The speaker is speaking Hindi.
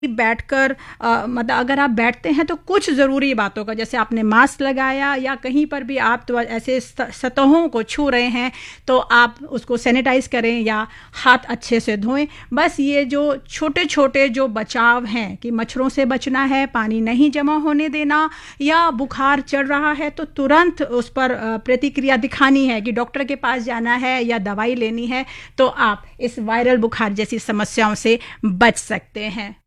बैठकर मतलब अगर आप बैठते हैं तो कुछ ज़रूरी बातों का, जैसे आपने मास्क लगाया या कहीं पर भी आप तो ऐसे सतहों को छू रहे हैं तो आप उसको सैनिटाइज करें या हाथ अच्छे से धोएं। बस ये जो छोटे छोटे जो बचाव हैं कि मच्छरों से बचना है, पानी नहीं जमा होने देना, या बुखार चढ़ रहा है तो तुरंत उस पर प्रतिक्रिया दिखानी है कि डॉक्टर के पास जाना है या दवाई लेनी है, तो आप इस वायरल बुखार जैसी समस्याओं से बच सकते हैं।